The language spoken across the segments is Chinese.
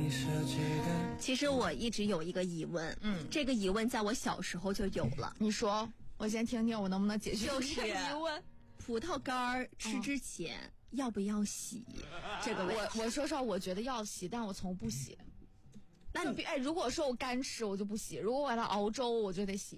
其实我一直有一个疑问，这个疑问在我小时候就有了。 你说，我先听听我能不能解决就是这个疑问。 葡萄干吃之前要不要洗？这个我说实话，我觉得要洗，但我从不洗。那你如果说我干吃，我就不洗；如果我把它熬粥，我就得洗。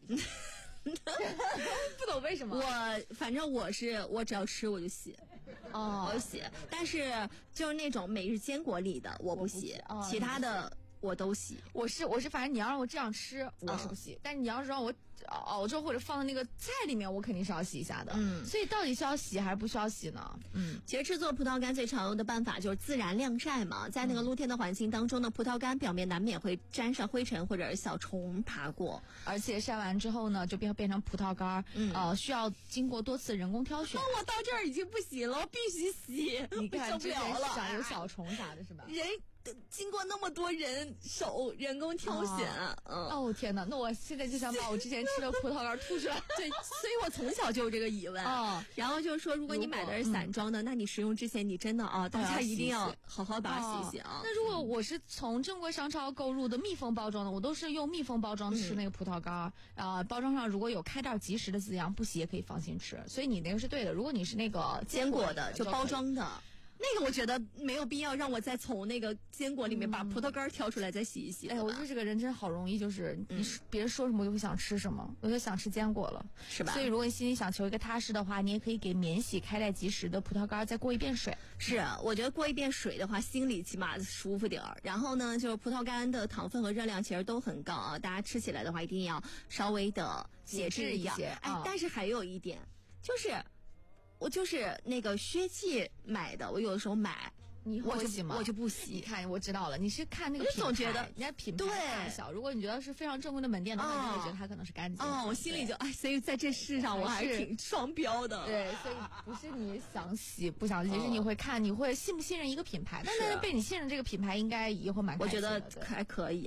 不懂为什么？ 反正我只要吃我就洗，我洗。但是就是那种每日坚果里的我不洗，其他的我都洗。 我是，反正你要让我这样吃，我是不洗。但是你要是让我熬粥或者放在那个菜里面，我肯定是要洗一下的。所以到底需要洗还是不需要洗呢？ 其实制作葡萄干最常用的办法就是自然晾晒嘛。在那个露天的环境当中呢，葡萄干表面难免会沾上灰尘或者小虫爬过， 而且晒完之后呢，就变成葡萄干，需要经过多次人工挑选。 我到这儿已经不行了，我必须洗。 你看， 受不了了， 想有小虫啥的是吧？ 经过那么多人工挑选， 天哪！那我现在就想把我之前吃的葡萄干吐出来。 对，所以我从小就有这个疑问。然后就是说，如果你买的是散装的，那你食用之前你真的大家一定要好好把它洗洗啊。 那如果我是从正规商超购入的密封包装的，我都是用密封包装吃那个葡萄干，包装上如果有开袋即食的字样，不洗也可以放心吃。所以你那个是对的。如果你是那个坚果的，就包装的。那个我觉得没有必要让我再从那个坚果里面把葡萄干挑出来再洗一洗。 我觉得这个人真好容易，就是别人说什么我就会想吃什么，我就想吃坚果了， 是吧？ 所以如果你心里想求一个踏实的话，你也可以给免洗开袋即食的葡萄干再过一遍水。 是，我觉得过一遍水的话，心里起码舒服点儿。然后呢，就是葡萄干的糖分和热量其实都很高啊，大家吃起来的话一定要稍微的节制一些。但是还有一点就是。我就是那个薛记买的，我有的时候买， 我就不洗。 你看，我知道了，你是看那个品牌， 总觉得人家品牌大小。如果你觉得是非常正规的门店的话，你会觉得它可能是干净。 我心里就所以在这世上我还是挺双标的。 对，所以不是你想洗不想洗，是你会看你会信不信任一个品牌。但是被你信任这个品牌，应该也会蛮开心的。 我觉得还可以。